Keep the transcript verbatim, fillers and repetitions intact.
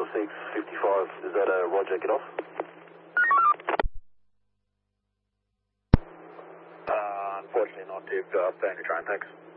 six fifty-five, is that a Roger, get off? Uh, unfortunately not, Duke. Uh, stay on your train, thanks.